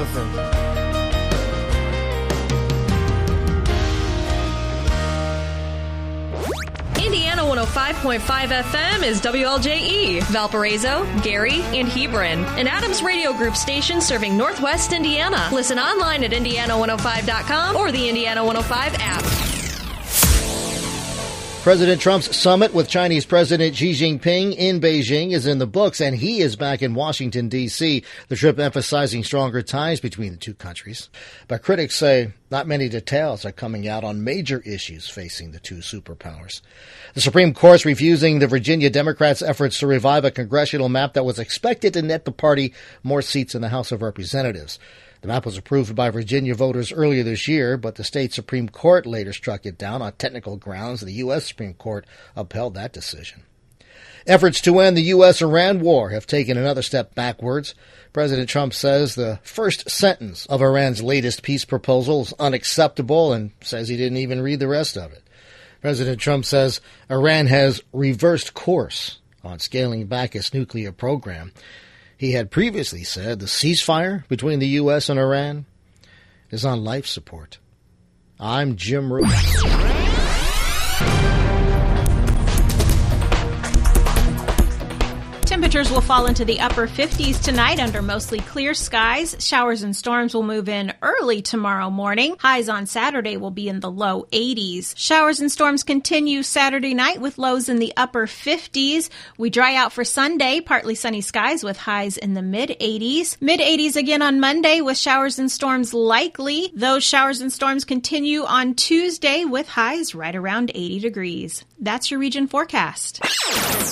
listen. Indiana 105.5 FM is WLJE, Valparaiso, Gary, and Hebron, an Adams Radio Group station serving Northwest Indiana. Listen online at Indiana105.com or the Indiana 105 app. President Trump's summit with Chinese President Xi Jinping in Beijing is in the books, and he is back in Washington, D.C., the trip emphasizing stronger ties between the two countries. But critics say not many details are coming out on major issues facing the two superpowers. The Supreme Court's refusing the Virginia Democrats' efforts to revive a congressional map that was expected to net the party more seats in the House of Representatives. The map was approved by Virginia voters earlier this year, but the state Supreme Court later struck it down on technical grounds. The U.S. Supreme Court upheld that decision. Efforts to end the U.S.-Iran war have taken another step backwards. President Trump says the first sentence of Iran's latest peace proposal is unacceptable and says he didn't even read the rest of it. President Trump says Iran has reversed course on scaling back its nuclear program. He had previously said the ceasefire between the U.S. and Iran is on life support. I'm Jim Root. Temperatures will fall into the upper 50s tonight under mostly clear skies. Showers and storms will move in early tomorrow morning. Highs on Saturday will be in the low 80s. Showers and storms continue Saturday night with lows in the upper 50s. We dry out for Sunday, partly sunny skies with highs in the mid-80s. Mid-80s again on Monday with showers and storms likely. Those showers and storms continue on Tuesday with highs right around 80 degrees. That's your region forecast.